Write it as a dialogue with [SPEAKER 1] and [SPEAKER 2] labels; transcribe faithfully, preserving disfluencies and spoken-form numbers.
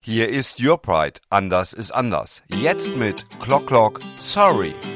[SPEAKER 1] Hier ist Your Pride. Anders ist anders. Jetzt mit Clock Clock Sorry.